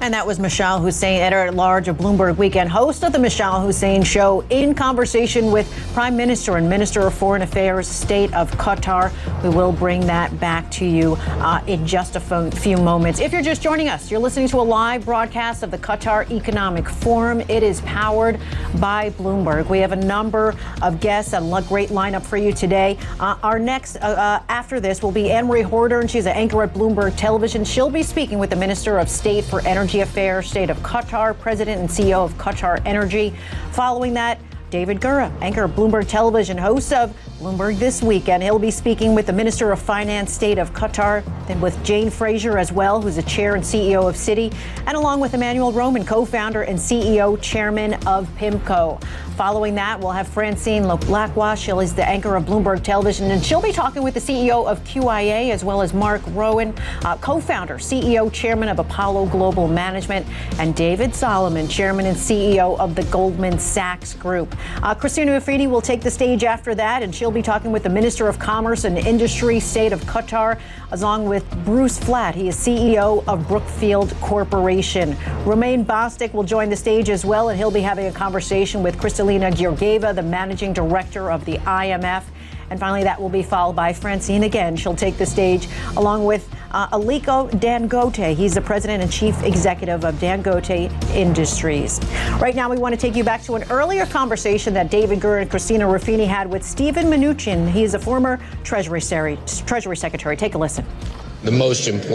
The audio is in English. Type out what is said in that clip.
And that was Mishal Hussein, editor-at-large of Bloomberg Weekend, host of the Mishal Hussein Show, in conversation with Prime Minister and Minister of Foreign Affairs, State of Qatar. We will bring that back to you in just a few moments. If you're just joining us, you're listening to a live broadcast of the Qatar Economic Forum. It is powered by Bloomberg. We have a number of guests, a great lineup for you today. Our next, after this, will be Anne Marie Horder, and she's an anchor at Bloomberg Television. She'll be speaking with the Minister of State for Energy Affairs, State of Qatar, President and CEO of Qatar Energy. Following that, David Gura, anchor of Bloomberg Television, host of Bloomberg This Weekend. He'll be speaking with the Minister of Finance, State of Qatar, then with Jane Fraser as well, who's the chair and CEO of Citi, and along with Emmanuel Roman, co-founder and CEO, chairman of PIMCO. Following that, we'll have Francine Lacroix. She's the anchor of Bloomberg Television, and she'll be talking with the CEO of QIA, as well as Mark Rowan, co-founder, CEO, chairman of Apollo Global Management, and David Solomon, chairman and CEO of the Goldman Sachs Group. Christina Ruffini will take the stage after that, and she'll be talking with the Minister of Commerce and Industry, State of Qatar, along with Bruce Flatt. He is CEO of Brookfield Corporation. Romain Bostic will join the stage as well, and he'll be having a conversation with Kristalina Georgieva, the managing director of the IMF. And finally, that will be followed by Francine again. She'll take the stage along with Aliko Dangote. He's the president and chief executive of Dangote Industries. Right now, we want to take you back to an earlier conversation that David Gura and Christina Ruffini had with Steven Mnuchin. He is a former Treasury Secretary. Take a listen. The most important